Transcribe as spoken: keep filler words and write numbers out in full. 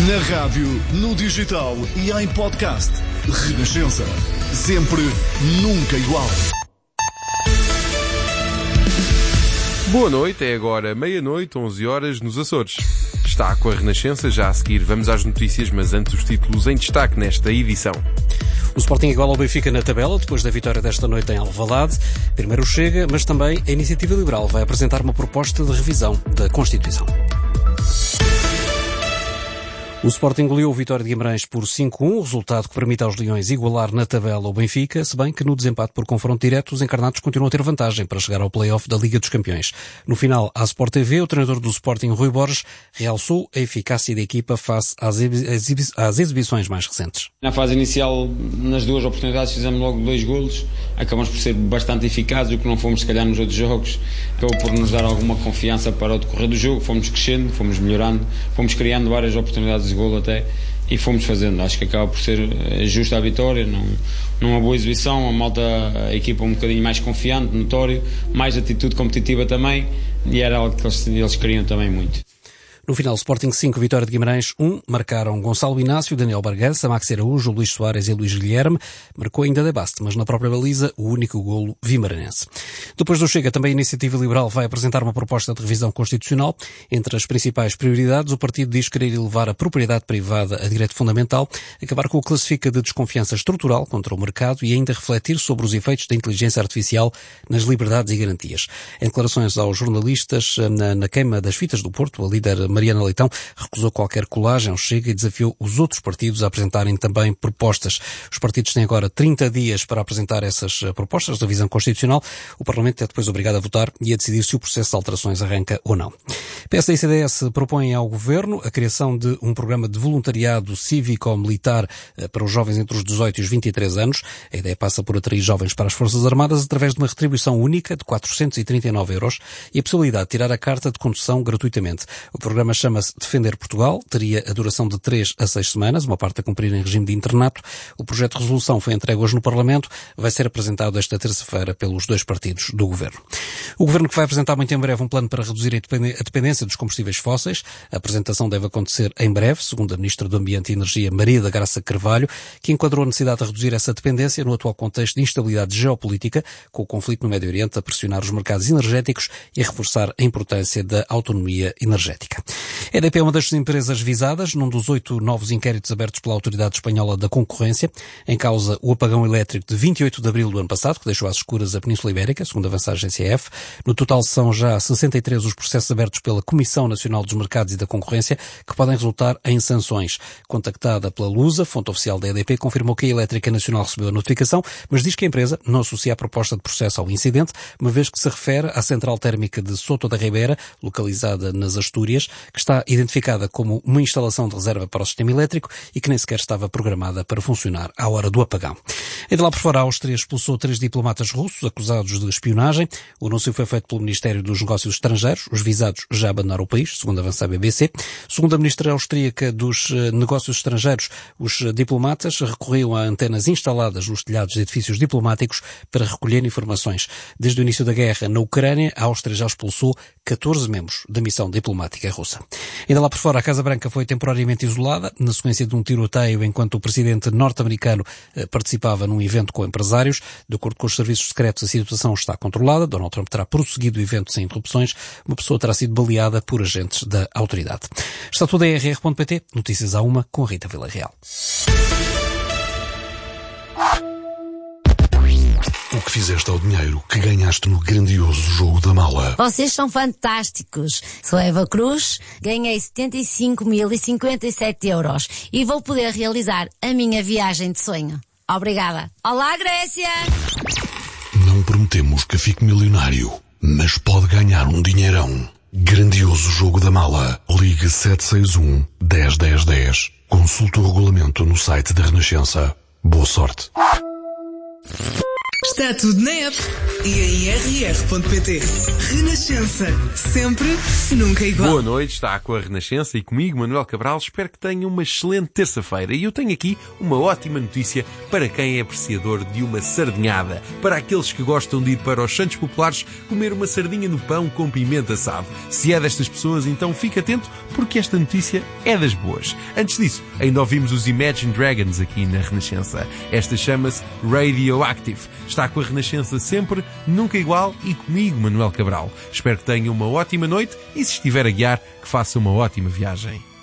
Na rádio, no digital e em podcast. Renascença. Sempre, nunca igual. Boa noite, é agora meia-noite, onze horas, nos Açores. Está com a Renascença, já a seguir vamos às notícias, mas antes os títulos em destaque nesta edição. O Sporting igual ao Benfica na tabela, depois da vitória desta noite em Alvalade. Primeiro chega, mas também a Iniciativa Liberal vai apresentar uma proposta de revisão da Constituição. O Sporting engoliu o Vitória de Guimarães por cinco a um, resultado que permite aos Leões igualar na tabela o Benfica, se bem que no desempate por confronto direto os encarnados continuam a ter vantagem para chegar ao play-off da Liga dos Campeões. No final, à Sport T V, o treinador do Sporting, Rui Borges, realçou a eficácia da equipa face às, exibi- às exibições mais recentes. Na fase inicial, nas duas oportunidades, fizemos logo dois golos, acabamos por ser bastante eficazes, o que não fomos se calhar nos outros jogos, acabou por nos dar alguma confiança para o decorrer do jogo, fomos crescendo, fomos melhorando, fomos criando várias oportunidades de golo até e fomos fazendo. Acho que acaba por ser justa a vitória, não, não uma boa exibição, a malta, a equipa um bocadinho mais confiante, notório, mais atitude competitiva também, e era algo que eles, eles queriam também muito. No final, Sporting cinco, Vitória de Guimarães um, marcaram Gonçalo Inácio, Daniel Bargança, Maxi Araújo, Luís Soares e Luís Guilherme. Marcou ainda De Baste, mas na própria baliza o único golo vimaranense. Depois do Chega, também a Iniciativa Liberal vai apresentar uma proposta de revisão constitucional. Entre as principais prioridades, o partido diz querer elevar a propriedade privada a direito fundamental, acabar com o que classifica de desconfiança estrutural contra o mercado e ainda refletir sobre os efeitos da inteligência artificial nas liberdades e garantias. Em declarações aos jornalistas na, na queima das fitas do Porto, a líder Mariana Leitão recusou qualquer colagem ao Chega e desafiou os outros partidos a apresentarem também propostas. Os partidos têm agora trinta dias para apresentar essas propostas de revisão constitucional. O Parlamento é depois obrigado a votar e a decidir se o processo de alterações arranca ou não. P S D e C D S propõem ao Governo a criação de um programa de voluntariado cívico-militar para os jovens entre os dezoito e os vinte e três anos. A ideia passa por atrair jovens para as Forças Armadas através de uma retribuição única de quatrocentos e trinta e nove euros e a possibilidade de tirar a carta de condução gratuitamente. O programa chama-se Defender Portugal, teria a duração de três a seis semanas, uma parte a cumprir em regime de internato. O projeto de resolução foi entregue hoje no Parlamento, vai ser apresentado esta terça-feira pelos dois partidos do Governo. O Governo que vai apresentar muito em breve um plano para reduzir a dependência dos combustíveis fósseis. A apresentação deve acontecer em breve, segundo a Ministra do Ambiente e Energia, Maria da Graça Carvalho, que enquadrou a necessidade de reduzir essa dependência no atual contexto de instabilidade geopolítica, com o conflito no Médio Oriente a pressionar os mercados energéticos e a reforçar a importância da autonomia energética. A E D P é uma das empresas visadas num dos oito novos inquéritos abertos pela Autoridade Espanhola da Concorrência. Em causa o apagão elétrico de vinte e oito de abril do ano passado, que deixou às escuras a Península Ibérica, segundo avança a agência E F. No total são já sessenta e três os processos abertos pela Comissão Nacional dos Mercados e da Concorrência, que podem resultar em sanções. Contactada pela Lusa, fonte oficial da E D P, confirmou que a Elétrica Nacional recebeu a notificação, mas diz que a empresa não associa a proposta de processo ao incidente, uma vez que se refere à central térmica de Soto da Ribeira, localizada nas Astúrias, que está identificada como uma instalação de reserva para o sistema elétrico e que nem sequer estava programada para funcionar à hora do apagão. E de lá por fora, a Áustria expulsou três diplomatas russos acusados de espionagem. O anúncio foi feito pelo Ministério dos Negócios Estrangeiros. Os visados já abandonaram o país, segundo avança a B B C. Segundo a Ministra Austríaca dos Negócios Estrangeiros, os diplomatas recorriam a antenas instaladas nos telhados de edifícios diplomáticos para recolher informações. Desde o início da guerra na Ucrânia, a Áustria já expulsou catorze membros da missão diplomática russa. Ainda lá por fora, a Casa Branca foi temporariamente isolada na sequência de um tiroteio enquanto o presidente norte-americano participava num evento com empresários. De acordo com os serviços secretos, a situação está controlada. Donald Trump terá prosseguido o evento sem interrupções. Uma pessoa terá sido baleada por agentes da autoridade. Está tudo em r r ponto p t. Notícias à uma com a Rita Villarreal. O que fizeste ao dinheiro que ganhaste no grandioso jogo da mala? Vocês são fantásticos. Sou Eva Cruz, ganhei setenta e cinco mil e cinquenta e sete euros e vou poder realizar a minha viagem de sonho. Obrigada. Olá, Grécia! Não prometemos que fique milionário, mas pode ganhar um dinheirão. Grandioso jogo da mala. Ligue sete seis um, dez, dez, dez. Consulte o regulamento no site da Renascença. Boa sorte. Está tudo na app e em r r ponto p t. Renascença. Sempre, nunca igual. Boa noite, está com a Renascença e comigo, Manuel Cabral. Espero que tenha uma excelente terça-feira. E eu tenho aqui uma ótima notícia para quem é apreciador de uma sardinhada. Para aqueles que gostam de ir para os Santos Populares comer uma sardinha no pão com pimenta assado. Se é destas pessoas, então fique atento, porque esta notícia é das boas. Antes disso, ainda ouvimos os Imagine Dragons aqui na Renascença. Esta chama-se Radioactive. Está com a Renascença sempre, nunca igual, e comigo, Manuel Cabral. Espero que tenha uma ótima noite e, se estiver a guiar, que faça uma ótima viagem.